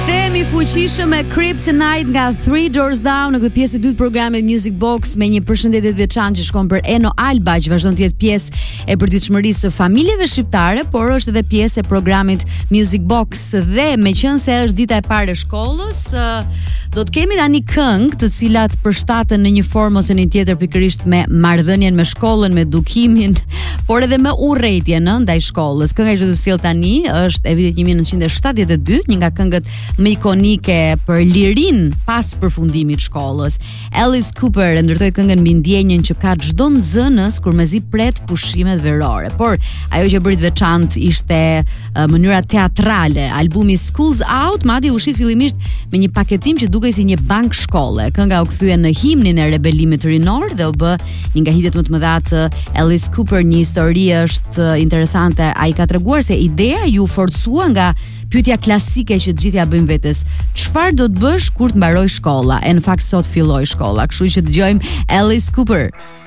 Kthehemi fuqishëm me Kryptonite nga Three Doors Down në këtë pjesë të dytë programit Music Box me një përshëndetje të veçantë që shkon për Eno Alba, që vazhdon të jetë pjesë e përditshmërisë së familjeve shqiptare, por është edhe pjesë e programit Music Box. Dhe meqense është dita e parë e shkollës, do të kemi tani këngë të cilat përshtaten në një formë ose në një tjetër pikërisht me marrëdhënien me shkollën, me edukimin, por edhe me urrëtitjen ndaj shkollës. Kënga që do të sjell tani është e vitit 1972, një nga këngët më ikonike për lirin pas përfundimit shkollës. Alice Cooper e ndërtoi këngën mbi ndjenjën që ka çdo nxënës kur mezi pret pushimet verore. Por ajo që bëri të veçantë ishte mënyra teatrale. Albumi Schools Out madje u shit fillimisht me një paketim që dukej si një bank shkolle. Kënga u kthye në himnin e rebelimit rinor dhe u bë një nga hitet më të mëdha të Alice Cooper. Një histori është interesante. Ai ka treguar se ideja ju forcua nga pyetja klasike që të gjithë ja bëjmë vetes. Çfarë do të bësh kur të mbaroj shkolla? E në fakt sot filloi shkolla. Kështu që dëgjojmë Alice Cooper.